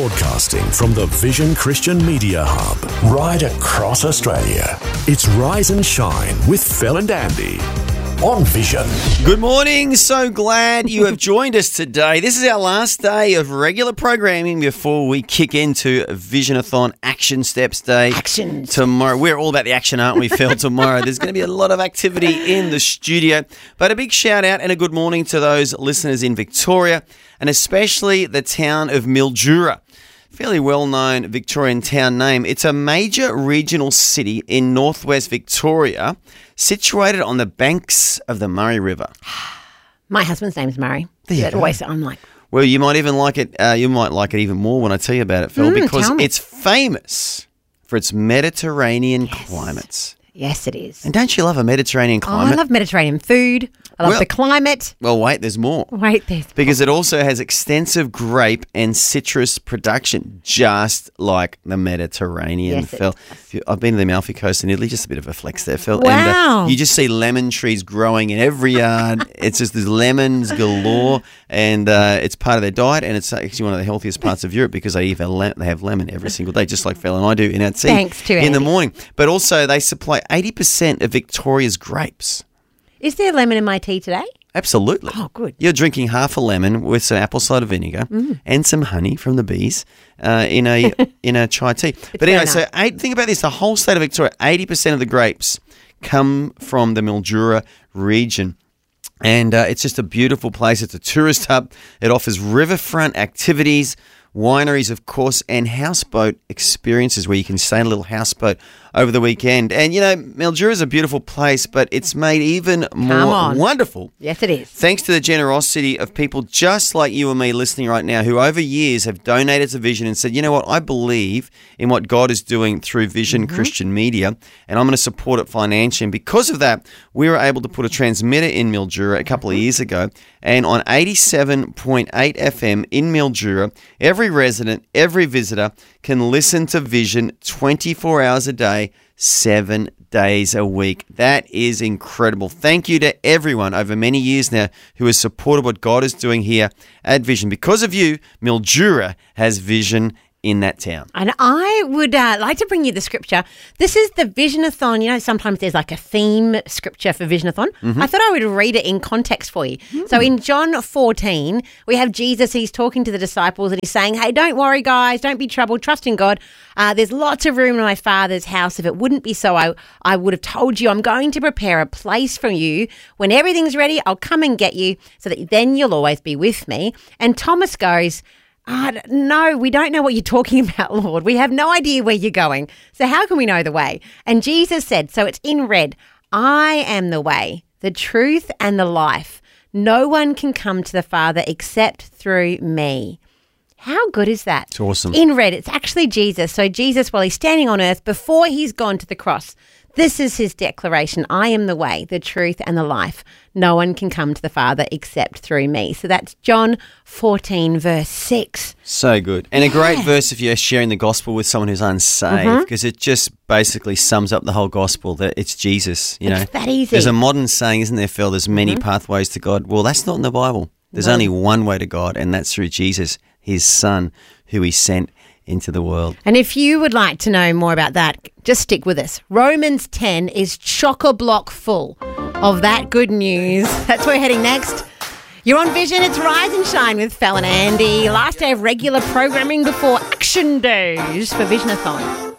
Broadcasting from the Vision Christian Media Hub, right across Australia. It's Rise and Shine with Phil and Andy on Vision. Good morning. So glad you have joined us today. This is our last day of regular programming before we kick into Visionathon Action Steps Day. Action. Tomorrow. We're all about the action, aren't we, Phil? Tomorrow there's going to be a lot of activity in the studio. But a big shout out and a good morning to those listeners in Victoria and especially the town of Mildura. Fairly well-known Victorian town name. It's a major regional city in northwest Victoria, situated on the banks of the Murray River. My husband's name's Murray. There you go. Always, I'm like, well, you might even like it. You might like it even more when I tell you about it, Phil, because it's famous for its Mediterranean climates. Yes, it is. And don't you love a Mediterranean climate? I love Mediterranean food. I love the climate. Well, wait, there's more. Wait, there's Because it also has extensive grape and citrus production, just like the Mediterranean, Yes, it Phil. I've been to the Amalfi Coast in Italy, just a bit of a flex there, Phil. Wow. And you just see lemon trees growing in every yard. It's just there's lemons galore, and it's part of their diet, and it's actually one of the healthiest parts of Europe because they have lemon every single day, just like Phil and I do in our tea in the morning. But also they supply 80% of Victoria's grapes. Is there lemon in my tea today? Absolutely. Oh, good. You're drinking half a lemon with some apple cider vinegar and some honey from the bees in a chai tea. But anyway, so think about this. The whole state of Victoria, 80% of the grapes come from the Mildura region. And it's just a beautiful place. It's a tourist hub. It offers riverfront activities, wineries, of course, and houseboat experiences where you can stay in a little houseboat over the weekend. And, you know, Mildura is a beautiful place, but it's made even more wonderful. Yes, it is. Thanks to the generosity of people just like you and me listening right now who over years have donated to Vision and said, you know what, I believe in what God is doing through Vision Christian Media and I'm going to support it financially. And because of that, we were able to put a transmitter in Mildura a couple of years ago. And on 87.8 FM in Mildura, every resident, every visitor can listen to Vision 24 hours a day, 7 days a week. That is incredible. Thank you to everyone over many years now who has supported what God is doing here at Vision. Because of you, Mildura has Vision in that town. And I would like to bring you the scripture. This is the Visionathon. You know, sometimes there's like a theme scripture for Visionathon. I thought I would read it in context for you. So in John 14, we have Jesus. He's talking to the disciples and he's saying, hey, don't worry, guys. Don't be troubled. Trust in God. There's lots of room in my Father's house. If it wouldn't be so, I would have told you I'm going to prepare a place for you. When everything's ready, I'll come and get you so that then you'll always be with me. And Thomas goes, no, we don't know what you're talking about, Lord. We have no idea where you're going. So how can we know the way? And Jesus said, so it's in red, I am the way, the truth and the life. No one can come to the Father except through me. How good is that? It's awesome. In red, it's actually Jesus. So Jesus, while he's standing on earth, before he's gone to the cross, this is his declaration. I am the way, the truth and the life. No one can come to the Father except through me. So that's John 14 verse 6. So good. And a great verse if you're sharing the gospel with someone who's unsaved because it just basically sums up the whole gospel that it's Jesus. You know, it's that easy. There's a modern saying, isn't there, Phil? There's many pathways to God. Well, that's not in the Bible. There's only one way to God, and that's through Jesus, his son, who he sent into the world. And if you would like to know more about that, just stick with us. Romans 10 is chock-a-block full of that good news. That's where we're heading next. You're on Vision. It's Rise and Shine with Phil and Andy. Last day of regular programming before Action Days for Visionathon.